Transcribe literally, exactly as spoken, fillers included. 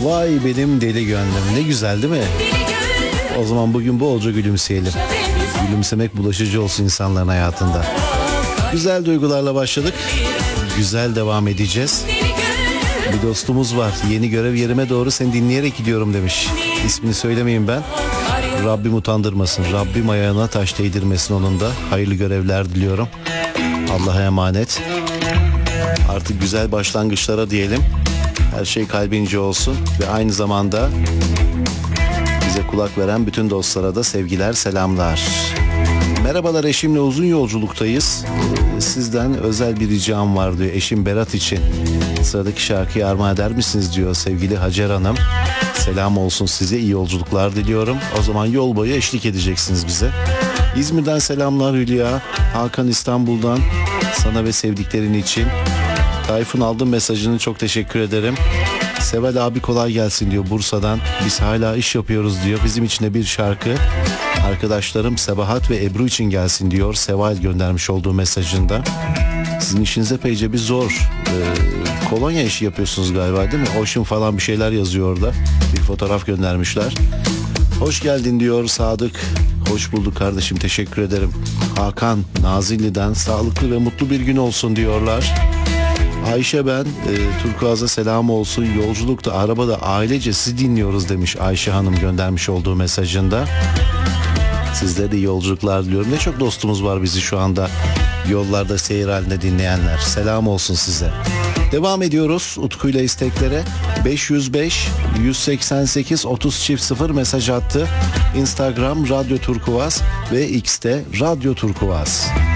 Vay benim deli gönlüm. Ne güzel değil mi? O zaman bugün bolca gülümseyelim. Gülümsemek bulaşıcı olsun insanların hayatında. Güzel duygularla başladık. Güzel devam edeceğiz. Bir dostumuz var. Yeni görev yerime doğru seni dinleyerek gidiyorum demiş. İsmini söylemeyeyim ben. Rabbim utandırmasın. Rabbim ayağına taş değdirmesin onun da. Hayırlı görevler diliyorum. Allah'a emanet. Artık güzel başlangıçlara diyelim. Her şey kalbince olsun. Ve aynı zamanda bize kulak veren bütün dostlara da sevgiler, selamlar. Merhabalar, eşimle uzun yolculuktayız. Sizden özel bir ricam var diyor eşim Berat için. Sıradaki şarkıyı armağan eder misiniz diyor sevgili Hacer Hanım. Selam olsun size, iyi yolculuklar diliyorum. O zaman yol boyu eşlik edeceksiniz bize. İzmir'den selamlar Hülya. Hakan İstanbul'dan sana ve sevdiklerin için. Tayfun, aldım mesajını, çok teşekkür ederim. Seval abi kolay gelsin diyor Bursa'dan. Biz hala iş yapıyoruz diyor. Bizim için de bir şarkı arkadaşlarım Sebahat ve Ebru için gelsin diyor. Seval göndermiş olduğu mesajında. Sizin işiniz epeyce bir zor. Ee, kolonya işi yapıyorsunuz galiba değil mi? Ocean falan bir şeyler yazıyor orada. Bir fotoğraf göndermişler. Hoş geldin diyor Sadık. Hoş bulduk kardeşim, teşekkür ederim. Hakan Nazilli'den sağlıklı ve mutlu bir gün olsun diyorlar. Ayşe ben, e, Turkuaz'a selam olsun. Yolculukta, arabada ailece sizi dinliyoruz demiş Ayşe Hanım göndermiş olduğu mesajında. Sizlere de iyi yolculuklar diliyorum. Ne çok dostumuz var bizi şu anda yollarda seyir halinde dinleyenler. Selam olsun size. Devam ediyoruz Utku ile isteklere. beş yüz beş yüz seksen sekiz otuz sıfır mesaj attı. Instagram Radyo Turkuaz ve X'te Radyo Turkuaz.